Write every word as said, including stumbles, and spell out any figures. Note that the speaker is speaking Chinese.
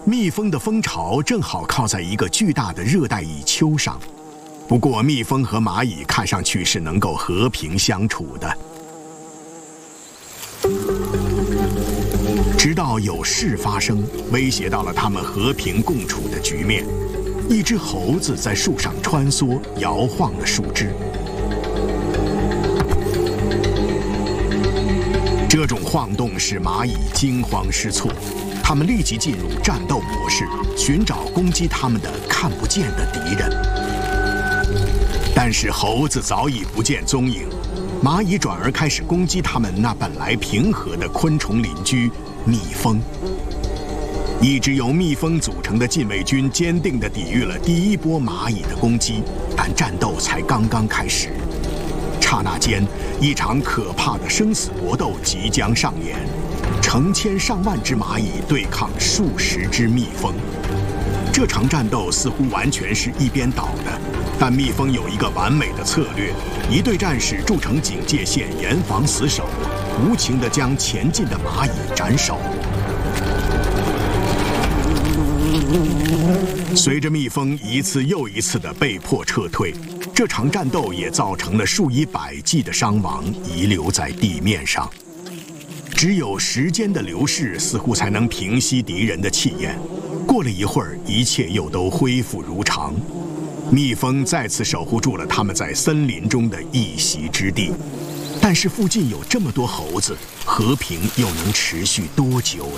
蜜蜂的蜂巢正好靠在一个巨大的热带蚁丘上。不过，蜜蜂和蚂蚁看上去是能够和平相处的。直到有事发生，威胁到了他们和平共处的局面。一只猴子在树上穿梭，摇晃了树枝。这种晃动使蚂蚁惊慌失措，它们立即进入战斗模式，寻找攻击它们的看不见的敌人。但是猴子早已不见踪影，蚂蚁转而开始攻击它们那本来平和的昆虫邻居蜜蜂。一支由蜜蜂组成的禁卫军坚定地抵御了第一波蚂蚁的攻击，但战斗才刚刚开始。刹那间，一场可怕的生死搏斗即将上演，成千上万只蚂蚁对抗数十只蜜蜂。这场战斗似乎完全是一边倒的，但蜜蜂有一个完美的策略：一队战士筑成警戒线，严防死守，无情地将前进的蚂蚁斩首。随着蜜蜂一次又一次地被迫撤退，这场战斗也造成了数以百计的伤亡遗留在地面上。只有时间的流逝似乎才能平息敌人的气焰。过了一会儿，一切又都恢复如常。蜜蜂再次守护住了它们在森林中的一席之地。但是附近有这么多猴子，和平又能持续多久